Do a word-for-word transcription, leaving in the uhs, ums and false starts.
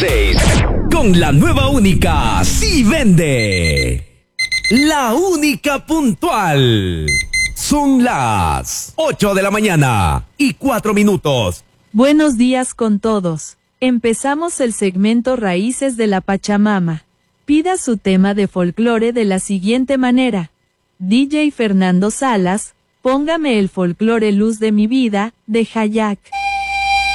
seis. Con la nueva única, sí vende. La única puntual. Son las ocho de la mañana y cuatro minutos. Buenos días con todos. Empezamos el segmento Raíces de la Pachamama. Pida su tema de folclore de la siguiente manera. D J Fernando Salas, póngame el folclore Luz de mi vida, de Hayak.